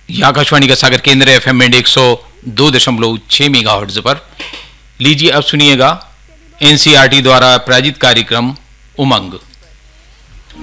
यह आकाशवाणी का सागर केंद्र एफएम बैंड 102.6 मेगाहर्ट्ज पर। लीजिए अब सुनिएगा एनसीईआरटी द्वारा प्रायोजित कार्यक्रम उमंग।